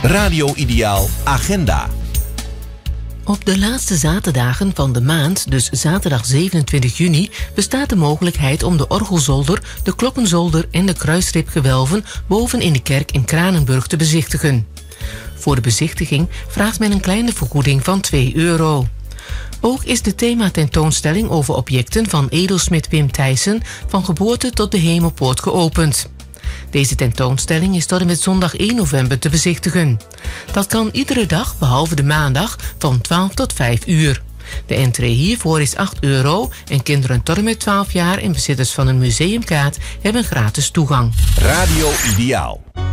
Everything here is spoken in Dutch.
Radio Ideaal Agenda. Op de laatste zaterdagen van de maand, dus zaterdag 27 juni... bestaat de mogelijkheid om de orgelzolder, de klokkenzolder en de kruisribgewelven boven in de kerk in Kranenburg te bezichtigen. Voor de bezichtiging vraagt men een kleine vergoeding van €2. Ook is de thematentoonstelling over objecten van edelsmid Wim Thijssen van geboorte tot de hemelpoort geopend. Deze tentoonstelling is tot en met zondag 1 november te bezichtigen. Dat kan iedere dag, behalve de maandag, van 12 tot 5 uur. De entree hiervoor is €8 en kinderen tot en met 12 jaar en bezitters van een museumkaart hebben gratis toegang. Radio Ideaal.